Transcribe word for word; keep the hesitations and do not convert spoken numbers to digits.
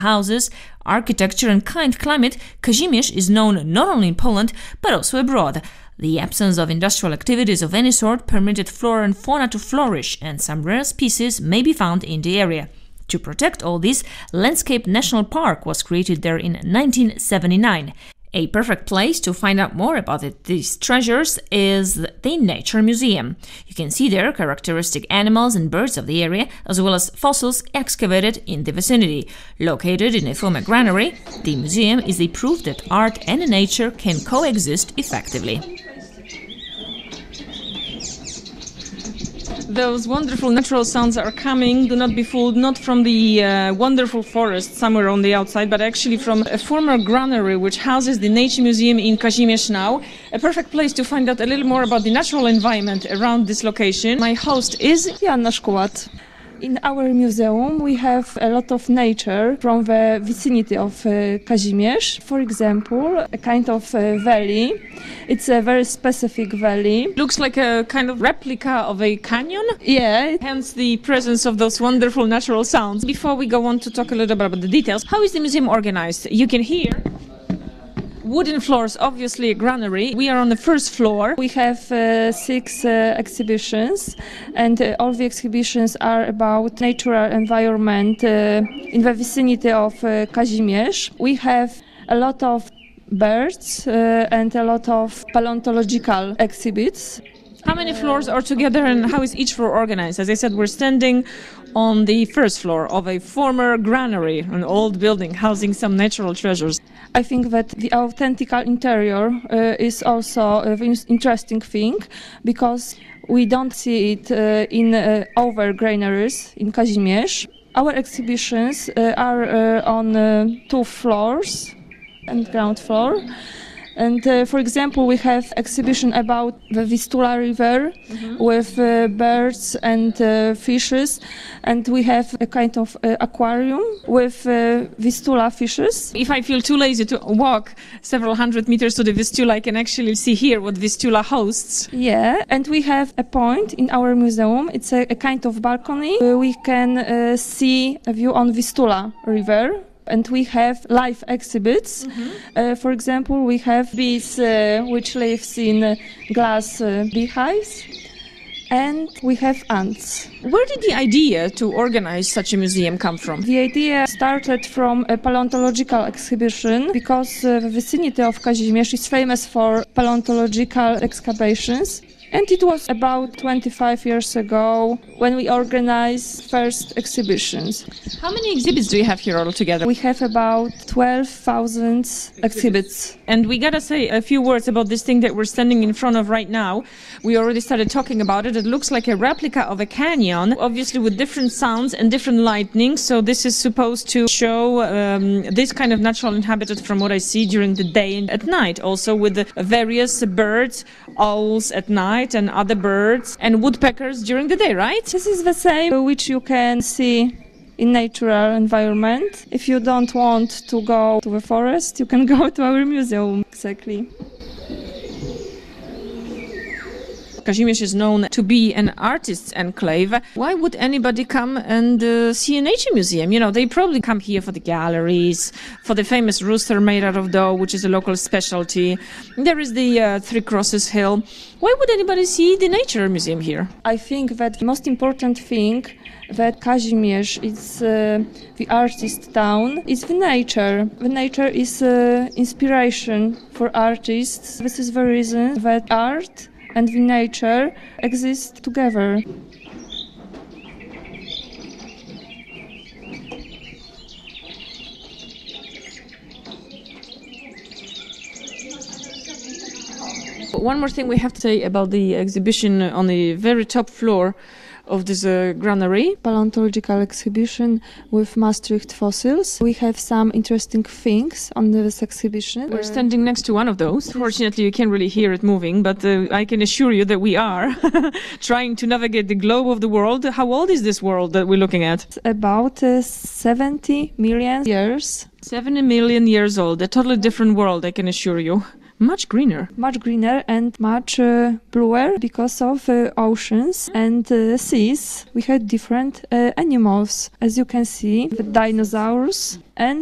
houses, architecture and kind climate, Kazimierz is known not only in Poland but also abroad. The absence of industrial activities of any sort permitted flora and fauna to flourish, and some rare species may be found in the area. To protect all this, Landscape National Park was created there in nineteen seventy-nine. A perfect place to find out more about it, these treasures is the Nature Museum. You can see there characteristic animals and birds of the area, as well as fossils excavated in the vicinity. Located in a former granary, the museum is the proof that art and nature can coexist effectively. Those wonderful natural sounds are coming, do not be fooled, not from the uh, wonderful forest somewhere on the outside, but actually from a former granary which houses the Nature Museum in Kazimierz now. A perfect place to find out a little more about the natural environment around this location. My host is Joanna Szkułat. In our museum we have a lot of nature from the vicinity of uh, Kazimierz. For example, a kind of uh, valley. It's a very specific valley. Looks like a kind of replica of a canyon. Yeah. Hence the presence of those wonderful natural sounds. Before we go on to talk a little bit about the details, how is the museum organized? You can hear wooden floors, obviously a granary. We are on the first floor. We have uh, six uh, exhibitions, and uh, all the exhibitions are about natural environment uh, in the vicinity of uh, Kazimierz. We have a lot of birds uh, and a lot of paleontological exhibits. How many floors are together and how is each floor organized? As I said, we're standing on the first floor of a former granary, an old building housing some natural treasures. I think that the authentic interior uh, is also an interesting thing, because we don't see it uh, in uh, other granaries in Kazimierz. Our exhibitions uh, are uh, on uh, two floors and ground floor. And uh, for example, we have exhibition about the Vistula River mm-hmm. with uh, birds and uh, fishes, and we have a kind of uh, aquarium with uh, Vistula fishes. If I feel too lazy to walk several hundred meters to the Vistula, I can actually see here what Vistula hosts. Yeah, and we have a point in our museum. It's a, a kind of balcony. Uh, we can uh, see a view on Vistula River. And we have live exhibits. Mm-hmm. Uh, for example, we have bees uh, which lives in uh, glass uh, beehives, and we have ants. Where did the idea to organize such a museum come from? The idea started from a paleontological exhibition, because uh, the vicinity of Kazimierz is famous for paleontological excavations. And it was about twenty-five years ago when we organized first exhibitions. How many exhibits do you have here altogether? We have about twelve thousand exhibits. And we gotta say a few words about this thing that we're standing in front of right now. We already started talking about it. It looks like a replica of a canyon, obviously with different sounds and different lightning. So this is supposed to show um, this kind of natural inhabitat from what I see during the day and at night. Also with the various birds, owls at night, and other birds and woodpeckers during the day, right? This is the same which you can see in natural environment. If you don't want to go to the forest, you can go to our museum. Exactly. Kazimierz is known to be an artist's enclave. Why would anybody come and uh, see a nature museum? You know, they probably come here for the galleries, for the famous rooster made out of dough, which is a local specialty. There is the uh, Three Crosses Hill. Why would anybody see the nature museum here? I think that the most important thing that Kazimierz is uh, the artist town is the nature. The nature is uh, inspiration for artists. This is the reason that art and the nature exist together. One more thing we have to say about the exhibition on the very top floor of this uh, granary. Paleontological exhibition with Maastricht fossils. We have some interesting things on this exhibition. We're standing next to one of those. Fortunately, you can't really hear it moving, but uh, I can assure you that we are trying to navigate the globe of the world. How old is this world that we're looking at? It's about uh, seventy million years. seventy million years old. A totally different world, I can assure you. Much greener. Much greener and much uh, bluer because of uh, oceans and uh, seas. We had different uh, animals, as you can see, the dinosaurs and